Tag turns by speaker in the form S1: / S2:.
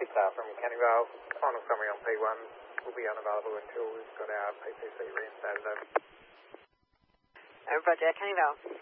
S1: from Canning Vale. Final summary on P1 will be unavailable until we've got our PPC reinstated. Over.
S2: Roger, Canning Vale.